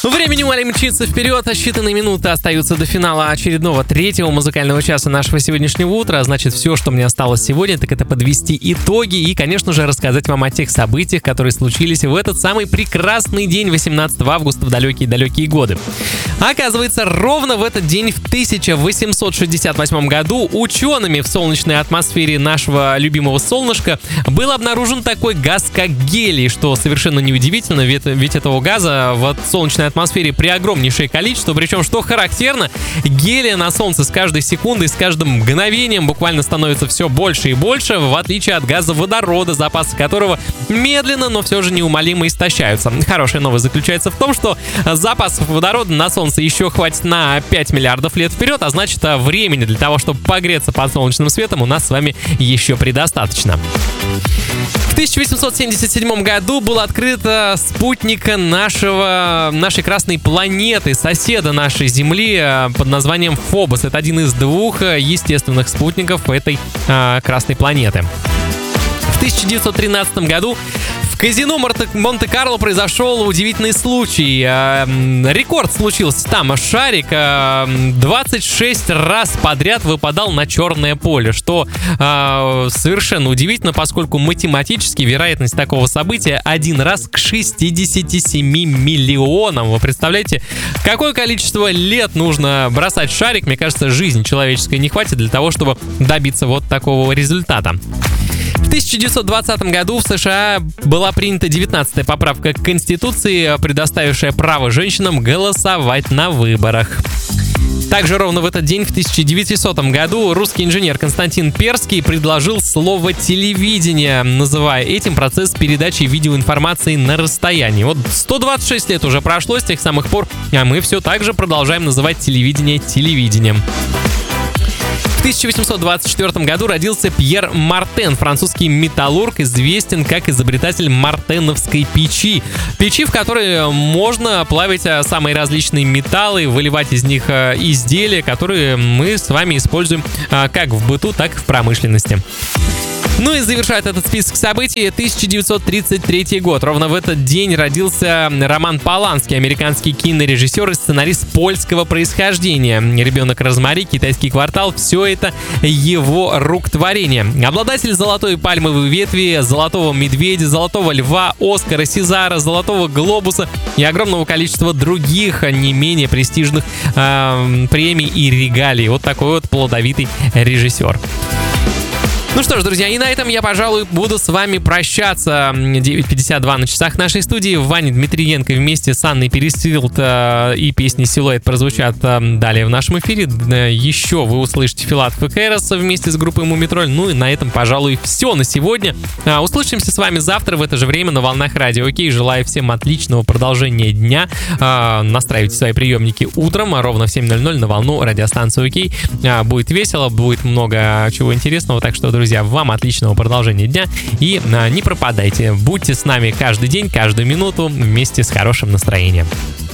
Время неумолимо мчится вперед, а считанные минуты остаются до финала очередного третьего музыкального часа нашего сегодняшнего утра. Значит, все, что мне осталось сегодня, так это подвести итоги и, конечно же, рассказать вам о тех событиях, которые случились в этот самый прекрасный день, 18 августа, в далекие-далекие годы. Оказывается, ровно в этот день, в 1868 году, учеными в солнечной атмосфере нашего любимого солнышка был обнаружен такой газ, как гелий, что совершенно неудивительно, ведь этого газа в солнечной атмосфере при огромнейшее количество, причем, что характерно, гелия на Солнце с каждой секундой, с каждым мгновением буквально становится все больше и больше, в отличие от газа водорода, запасы которого медленно, но все же неумолимо истощаются. Хорошая новость заключается в том, что запасов водорода на Солнце еще хватит на 5 миллиардов лет вперед, а значит, времени для того, чтобы погреться под солнечным светом, у нас с вами еще предостаточно. В 1877 году был открыт спутник нашей красной планеты, соседа нашей Земли под названием Фобос. Это один из двух естественных спутников этой красной планеты. В 1913 году в казино Монте-Карло произошел удивительный случай. Рекорд случился там. Шарик 26 раз подряд выпадал на черное поле, что совершенно удивительно, поскольку математически вероятность такого события 1 раз к 67 миллионам. Вы представляете, какое количество лет нужно бросать шарик? Мне кажется, жизнь человеческая не хватит для того, чтобы добиться вот такого результата. В 1920 году в США была принята 19-я поправка к Конституции, предоставившая право женщинам голосовать на выборах. Также ровно в этот день, в 1900 году, русский инженер Константин Перский предложил слово «телевидение», называя этим процесс передачи видеоинформации на расстоянии. Вот 126 лет уже прошло с тех самых пор, а мы все так же продолжаем называть телевидение телевидением. В 1824 году родился Пьер Мартен, французский металлург, известен как изобретатель мартеновской печи. Печи, в которой можно плавить самые различные металлы, выливать из них изделия, которые мы с вами используем как в быту, так и в промышленности. Ну и завершает этот список событий 1933 год. Ровно в этот день родился Роман Поланский, американский кинорежиссер и сценарист польского происхождения. «Ребенок Розмари», «Китайский квартал» — все это его рук творение. Обладатель золотой пальмовой ветви, золотого медведя, золотого льва, Оскара, Сезара, золотого глобуса и огромного количества других не менее престижных премий и регалий. Вот такой вот плодовитый режиссер. Ну что ж, друзья, и на этом я, пожалуй, буду с вами прощаться. 9:52 на часах нашей студии. Ваня Дмитриенко вместе с Анной Пересилд и песни «Силуэт» прозвучат далее в нашем эфире. Еще вы услышите Филатов и Кэрос вместе с группой Мумитроль. Ну и на этом, пожалуй, все на сегодня. Услышимся с вами завтра в это же время на волнах Радио Окей. Желаю всем отличного продолжения дня. Настраивайте свои приемники утром, ровно в 7:00 на волну радиостанции Окей. Будет весело, будет много чего интересного, так что, друзья, вам отличного продолжения дня и не пропадайте. Будьте с нами каждый день, каждую минуту вместе с хорошим настроением.